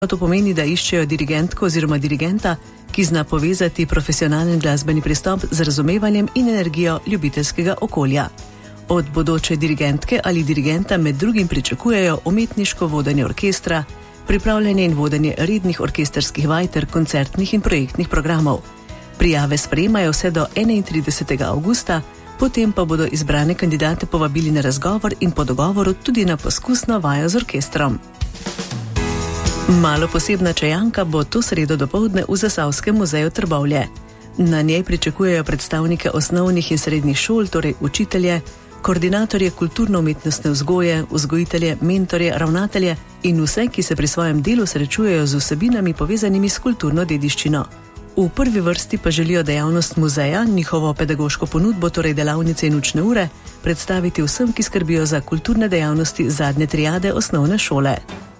To pomeni, da iščejo dirigentko oziroma dirigenta, ki zna povezati profesionalen glasbeni pristop z razumevanjem in energijo ljubiteljskega okolja. Od bodoče dirigentke ali dirigenta med drugim pričakujejo umetniško vodenje orkestra, pripravljanje in vodenje rednih orkestrskih vaj ter koncertnih in projektnih programov. Prijave sprejemajo vse do 31. avgusta, potem pa bodo izbrane kandidate povabili na razgovor in po dogovoru tudi na poskusno vajo z orkestrom. Malo posebna čajanka bo to sredo dopoldne v Zasavskem muzeju Trbovlje. Na njej pričakujejo predstavnike osnovnih in srednjih šol, torej učitelje, koordinatorje kulturno-umetnostne vzgoje, vzgojitelje, mentorje, ravnatelje in vse, ki se pri svojem delu srečujejo z vsebinami povezanimi s kulturno dediščino. V prvi vrsti pa želijo dejavnost muzeja, njihovo pedagoško ponudbo, torej delavnice in učne ure, predstaviti vsem, ki skrbijo za kulturne dejavnosti zadnje triade osnovne šole.